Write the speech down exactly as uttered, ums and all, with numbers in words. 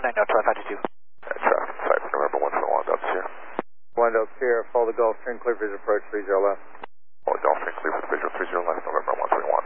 nine Delta five two two. Traffic site for November one twenty-one, Delta Sierra. one Delta Sierra, follow the Gulfstream, clear visual approach three zero left. Follow Gulfstream, clear for the visual three zero left, November one twenty-one.